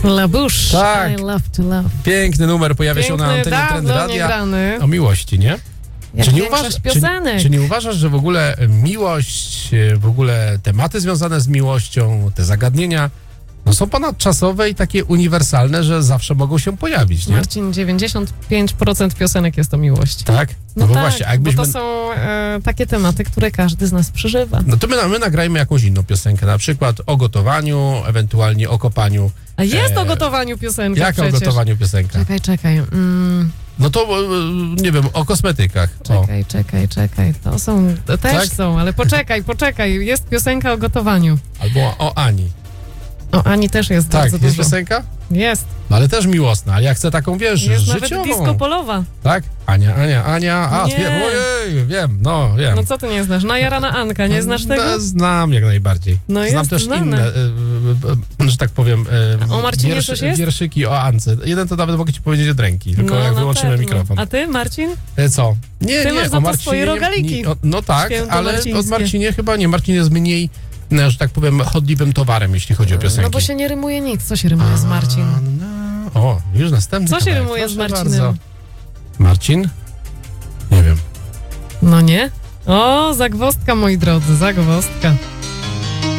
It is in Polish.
Labusz, Tak. I love to love. Piękny numer pojawia się na Piękny, antenie Trendy dawno nie Radia. grany. O miłości, nie? Jak większość piosenek. Czy nie uważasz, że w ogóle miłość, w ogóle tematy związane z miłością, te zagadnienia, no są ponadczasowe i takie uniwersalne, że zawsze mogą się pojawić, nie? Marcin, 95% piosenek jest o miłości. Tak? No bo tak, właśnie, a jakbyśmy... bo to są takie tematy, które każdy z nas przeżywa. No to my nagrajmy jakąś inną piosenkę, na przykład o gotowaniu, ewentualnie o kopaniu. A jest o gotowaniu piosenka Jak przecież. o gotowaniu piosenka? Czekaj. No to, nie wiem, o kosmetykach. Czekaj. To też Tak? są, ale poczekaj. Jest piosenka o gotowaniu. Albo o Ani. O Ani też jest Tak, bardzo jest dużo. piosenka? Jest. No ale też miłosna, ale ja chcę taką, wiesz, Jest życiową. nawet disco polowa. Tak? Ania. A, Nie. wiem, ojej, wiem. No co ty nie znasz? Najarana Anka, nie znasz tego? No, znam jak najbardziej. No znam jest też znane. inne, że tak powiem, O Marcinie coś jest? wierszyki o Ance. Jeden to nawet mogę ci powiedzieć od ręki, tylko No, jak na wyłączymy pewno. mikrofon. A ty, Marcin? Co? Ty masz za to swoje rogaliki. No tak, ale świętomarcińskie. od Marcinie chyba nie. Marcin jest mniej, że tak powiem, chodliwym towarem, jeśli chodzi o piosenki. No bo się nie rymuje nic. Co się rymuje z Marcin? O, już następny Co się kawałek. rymuje z Proszę Marcinem? bardzo. Marcin? Nie wiem. No nie? O, zagwozdka, moi drodzy, zagwozdka.